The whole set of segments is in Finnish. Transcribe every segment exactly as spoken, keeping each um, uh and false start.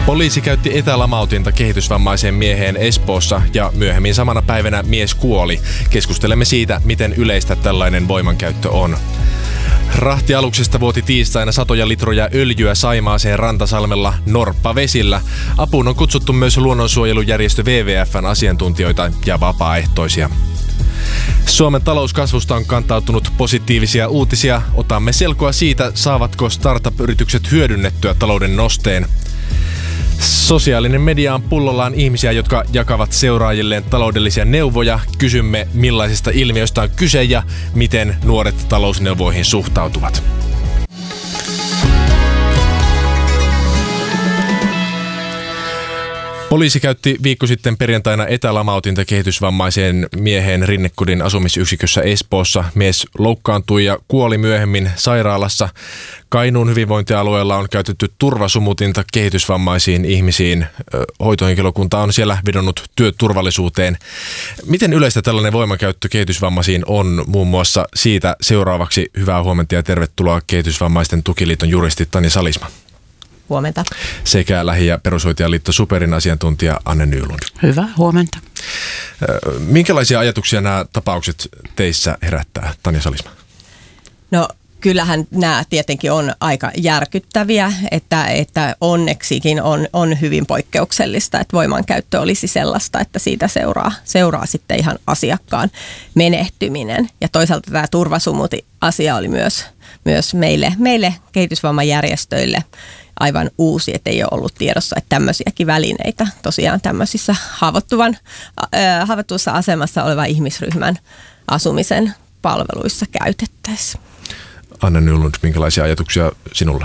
Poliisi käytti etälamautinta kehitysvammaiseen mieheen Espoossa ja myöhemmin samana päivänä mies kuoli. Keskustelemme siitä, miten yleistä tällainen voimankäyttö on. Rahtialuksesta vuoti tiistaina satoja litroja öljyä Saimaaseen Rantasalmella Norppavesillä. Apuun on kutsuttu myös luonnonsuojelujärjestö W W F:n asiantuntijoita ja vapaaehtoisia. Suomen talouskasvusta on kantautunut positiivisia uutisia. Otamme selkoa siitä, saavatko startup-yritykset hyödynnettyä talouden nosteen. Sosiaalinen media on pullollaan ihmisiä, jotka jakavat seuraajilleen taloudellisia neuvoja. Kysymme, millaisista ilmiöistä on kyse ja miten nuoret talousneuvoihin suhtautuvat. Poliisi käytti viikko sitten perjantaina etälamautinta kehitysvammaiseen mieheen Rinnekodin asumisyksikössä Espoossa. Mies loukkaantui ja kuoli myöhemmin sairaalassa. Kainuun hyvinvointialueella on käytetty turvasumutinta kehitysvammaisiin ihmisiin. Hoitohenkilökunta on siellä vedonnut työturvallisuuteen. Miten yleistä tällainen voimankäyttö kehitysvammaisiin on muun muassa siitä seuraavaksi? Hyvää huomenta ja tervetuloa Kehitysvammaisten tukiliiton juristi Tanja Salisma. Huomenta. Sekä Lähi- ja perushoitajaliitto Superin asiantuntija Anne Nylund. Hyvää huomenta. Minkälaisia ajatuksia nämä tapaukset teissä herättää, Tanja Salisma? No kyllähän nämä tietenkin on aika järkyttäviä, että, että onneksikin on, on hyvin poikkeuksellista, että voimankäyttö olisi sellaista, että siitä seuraa, seuraa sitten ihan asiakkaan menehtyminen. Ja toisaalta tämä turvasumuti-asia oli myös, myös meille, meille kehitysvammajärjestöille aivan uusi, että ei ole ollut tiedossa, että tämmöisiäkin välineitä tosiaan tämmöisissä haavoittuvan, äh, haavoittuvassa asemassa olevan ihmisryhmän asumisen palveluissa käytettäisiin. Anne Nylund, minkälaisia ajatuksia sinulla?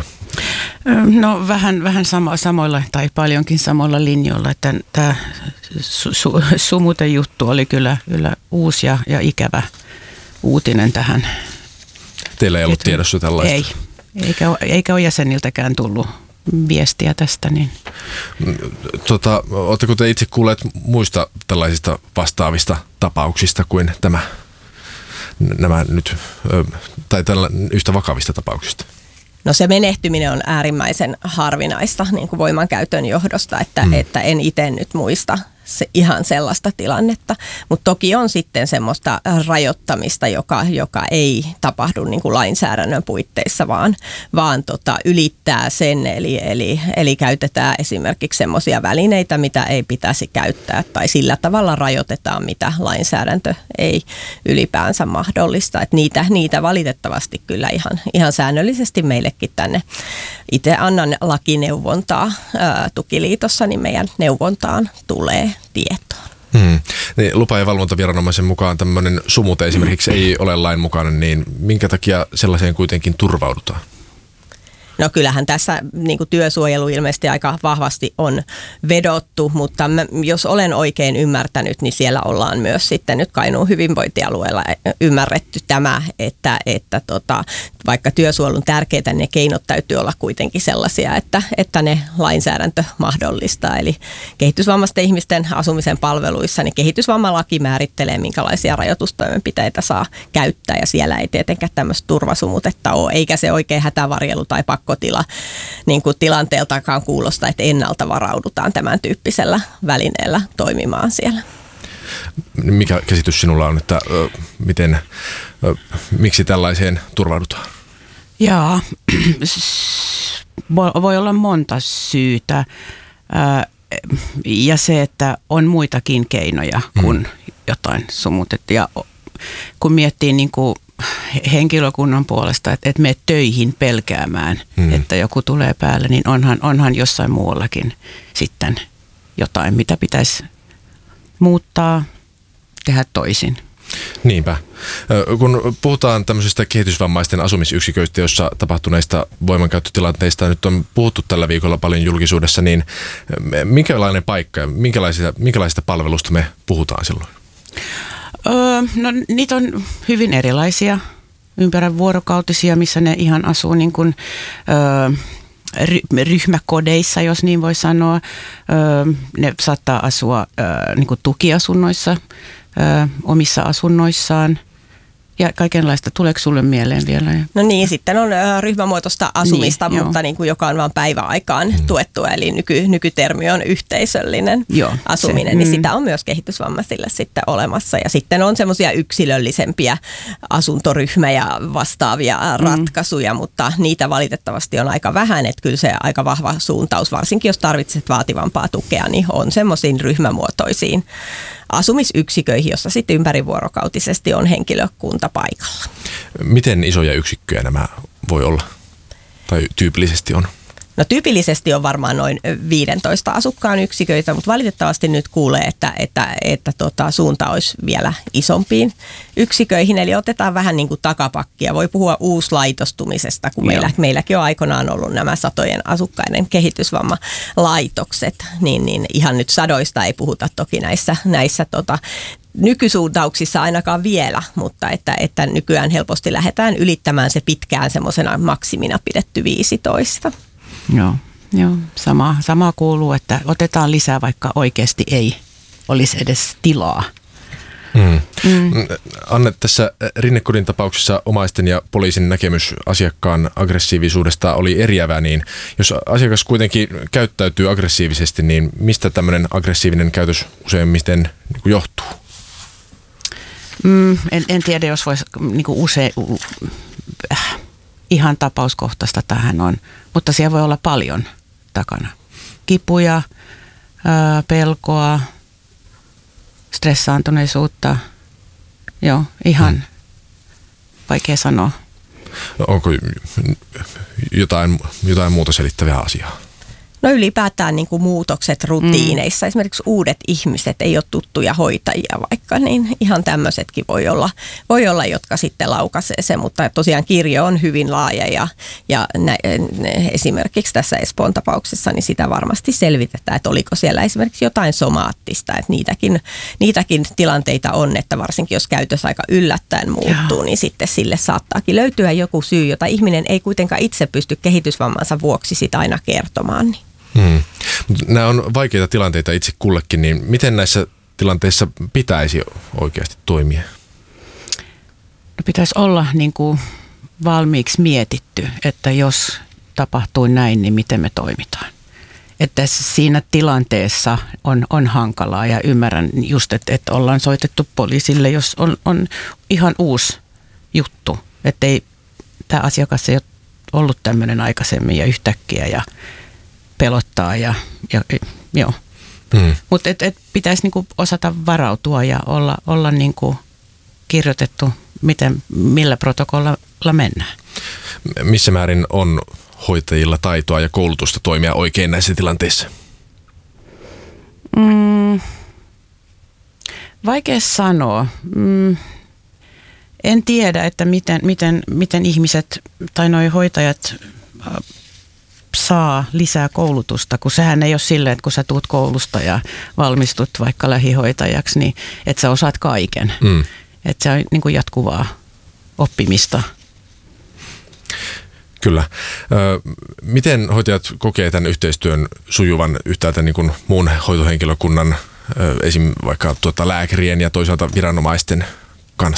No vähän, vähän sama, samoilla tai paljonkin samoilla linjoilla, että tämä su, su, sumutejuttu oli kyllä, kyllä uusi ja, ja ikävä uutinen tähän. Teillä ei ollut tiedossa tällaista? Ei, eikä, eikä ole jäseniltäkään tullut viestiä tästä. Niin. Tota, oletteko te itse kuulleet muista tällaisista vastaavista tapauksista kuin tämä, nämä nyt, tai tällä, yhtä vakavista tapauksista? No se menehtyminen on äärimmäisen harvinaista niin kuin voimankäytön johdosta, että, hmm. että en itse nyt muista se ihan sellaista tilannetta, mutta toki on sitten semmoista rajoittamista, joka, joka ei tapahdu niin kuin lainsäädännön puitteissa, vaan, vaan tota, ylittää sen, eli, eli, eli käytetään esimerkiksi semmoisia välineitä, mitä ei pitäisi käyttää, tai sillä tavalla rajoitetaan, mitä lainsäädäntö ei ylipäänsä mahdollista. Et niitä, niitä valitettavasti kyllä ihan, ihan säännöllisesti meillekin tänne. Itse annan lakineuvontaa ää, tukiliitossa, niin meidän neuvontaan tulee tietoon. Hmm. Niin, lupa- ja valvontaviranomaisen mukaan tämmöinen sumute esimerkiksi ei ole lain mukainen, niin minkä takia sellaiseen kuitenkin turvaudutaan? No kyllähän tässä niin kuin työsuojelu ilmeisesti aika vahvasti on vedottu, mutta mä, jos olen oikein ymmärtänyt, niin siellä ollaan myös sitten nyt Kainuun hyvinvointialueella ymmärretty tämä, että, että tota, vaikka työsuojelun tärkeitä, ne keinot täytyy olla kuitenkin sellaisia, että, että ne lainsäädäntö mahdollistaa. Eli kehitysvammaisten ihmisten asumisen palveluissa, niin kehitysvammalaki määrittelee, minkälaisia rajoitustoimenpiteitä saa käyttää, ja siellä ei tietenkään tämmöistä turvasumutetta ole, eikä se oikein hätävarjelu tai pakkotila niin kuin tilanteeltakaan kuulosta, että ennalta varaudutaan tämän tyyppisellä välineellä toimimaan siellä. Mikä käsitys sinulla on, että ö, miten, ö, miksi tällaiseen turvaudutaan? Jaa, voi olla monta syytä. Ja se, että on muitakin keinoja kuin hmm. jotain sumutetta. Ja kun miettii niin kuin henkilökunnan puolesta, että et mene töihin pelkäämään, hmm. että joku tulee päälle, niin onhan, onhan jossain muuallakin sitten jotain, mitä pitäisi muuttaa, tehdä toisin. Niinpä. Kun puhutaan tämmöisistä kehitysvammaisten asumisyksiköistä, joissa tapahtuneista voimankäyttötilanteista nyt on puhuttu tällä viikolla paljon julkisuudessa, niin minkälainen paikka ja minkälaisista, minkälaisista palvelusta me puhutaan silloin? Öö, no niitä on hyvin erilaisia, ympärivuorokautisia, missä ne ihan asuu niin kuin öö, ryhmäkodeissa, jos niin voi sanoa. Öö, ne saattaa asua öö, niin kuin tukiasunnoissa, Ö, omissa asunnoissaan. Ja kaikenlaista. Tuleeko sulle mieleen vielä? No niin, sitten on ö, ryhmämuotoista asumista, niin, mutta niin kuin joka on vain päiväaikaan mm. tuettua, eli nyky, nykytermi on yhteisöllinen joo, asuminen, se, niin mm. sitä on myös kehitysvammaisille sitten olemassa. Ja sitten on semmoisia yksilöllisempiä asuntoryhmä- ja vastaavia mm. ratkaisuja, mutta niitä valitettavasti on aika vähän, että kyllä se aika vahva suuntaus, varsinkin jos tarvitset vaativampaa tukea, niin on semmoisiin ryhmämuotoisiin asumisyksiköihin, jossa sitten ympärivuorokautisesti on henkilökunta paikalla. Miten isoja yksikköjä nämä voi olla? Tai tyypillisesti on? No tyypillisesti on varmaan noin viisitoista asukkaan yksiköitä, mutta valitettavasti nyt kuulee, että, että, että tota, suunta olisi vielä isompiin yksiköihin. Eli otetaan vähän niin kuin takapakkia. Voi puhua uuslaitostumisesta, kun meillä, meilläkin on aikoinaan ollut nämä satojen asukkaiden kehitysvammalaitokset. Niin, niin ihan nyt sadoista ei puhuta toki näissä, näissä tota, nykysuuntauksissa ainakaan vielä, mutta että, että nykyään helposti lähdetään ylittämään se pitkään semmoisena maksimina pidetty viisitoista. Joo, joo. Sama, sama kuuluu, että otetaan lisää, vaikka oikeasti ei olisi edes tilaa. Mm. Mm. Anne, tässä Rinnekodin tapauksessa omaisten ja poliisin näkemys asiakkaan aggressiivisuudesta oli eriävä, niin jos asiakas kuitenkin käyttäytyy aggressiivisesti, niin mistä tämmöinen aggressiivinen käytös useimmiten niin kuin johtuu? Mm, en, en tiedä, jos voisi niin kuin usein... Äh. Ihan tapauskohtaista tähän on, mutta siellä voi olla paljon takana. Kipuja, ää, pelkoa, stressaantuneisuutta. Joo, ihan hmm. vaikea sanoa. No, onko jotain, jotain muuta selittävää asiaa? No ylipäätään niin kuin muutokset rutiineissa. Mm. Esimerkiksi uudet ihmiset ei ole tuttuja hoitajia vaikka, niin ihan tämmöisetkin voi olla, voi olla, jotka sitten laukaisee se. Mutta tosiaan kirjo on hyvin laaja ja, ja nä, esimerkiksi tässä Espoon tapauksessa niin sitä varmasti selvitetään, että oliko siellä esimerkiksi jotain somaattista. Että niitäkin, niitäkin tilanteita on, että varsinkin jos käytös aika yllättäen muuttuu, niin sitten sille saattaakin löytyä joku syy, jota ihminen ei kuitenkaan itse pysty kehitysvammansa vuoksi sitä aina kertomaan. Niin. Hmm. Nämä on vaikeita tilanteita itse kullekin, niin miten näissä tilanteissa pitäisi oikeasti toimia? No pitäisi olla niin kuin valmiiksi mietitty, että jos tapahtuu näin, niin miten me toimitaan. Että siinä tilanteessa on, on hankalaa ja ymmärrän just, että, että ollaan soitettu poliisille, jos on, on ihan uusi juttu. Että ei, tämä asiakas ei ole ollut tämmöinen aikaisemmin ja yhtäkkiä ja pelottaa ja, ja joo. Hmm. Mutta et, et pitäisi niinku osata varautua ja olla, olla niinku kirjoitettu, miten, millä protokollalla mennään. Missä määrin on hoitajilla taitoa ja koulutusta toimia oikein näissä tilanteissa? Mm, vaikea sanoa. Mm, en tiedä, että miten, miten, miten ihmiset tai nuo hoitajat saa lisää koulutusta, kun sehän ei ole silleen, että kun sä tuut koulusta ja valmistut vaikka lähihoitajaksi, niin että sä osaat kaiken. Mm. Että se on niin kuin jatkuvaa oppimista. Kyllä. Ö, miten hoitajat kokee tämän yhteistyön sujuvan yhtäältä niin kuin muun hoitohenkilökunnan, ö, esim. Vaikka tuota lääkärien ja toisaalta viranomaisten